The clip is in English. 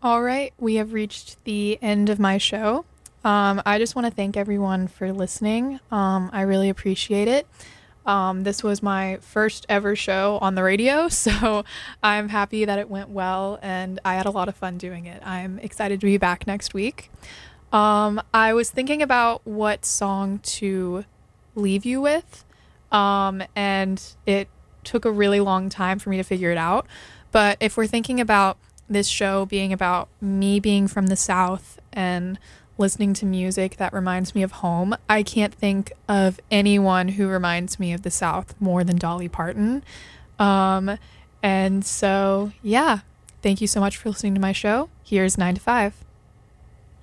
All right, we have reached the end of my show. I just want to thank everyone for listening. I really appreciate it. This was my first ever show on the radio, so I'm happy that it went well and I had a lot of fun doing it. I'm excited to be back next week. I was thinking about what song to leave you with, and it took a really long time for me to figure it out. But if we're thinking about this show being about me being from the South and listening to music that reminds me of home, I can't think of anyone who reminds me of the South more than Dolly Parton. And so, yeah, thank you so much for listening to my show. Here's 9 to 5.